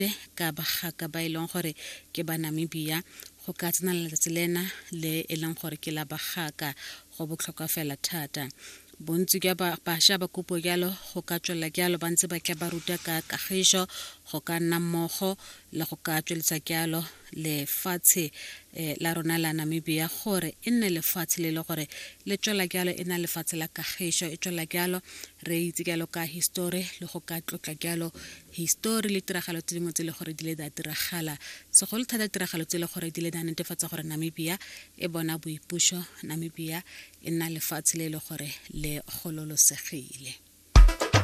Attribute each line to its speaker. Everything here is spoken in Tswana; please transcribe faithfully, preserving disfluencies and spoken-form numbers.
Speaker 1: ka bagaka ba ileng gore ke ba Namibia go ka tsena letsatsi lena le e leng gore ke la bagaka go botlhokwa fela thata. Bontsi ka ba bašwa ba kopo jalo go ka tswela jalo ba ntse ba ke ba ruta ka kagišo go ka nna mmogo le go ka tsweletsa jalo le fatshe la rona la Namibia gore e nne le fatshe le le gore le tswela jalo e na le fatshe la kagišo e tswela jalo re itse jalo ka history le go ka tlotla jalo history le tiragalo tse dingwe tse le gore di le da diragala segolo thata tiragalo tse le gore di le da netefatsa gore Namibia e bona boipušo Namibia e nna le fatshe le le gore le gololosegile.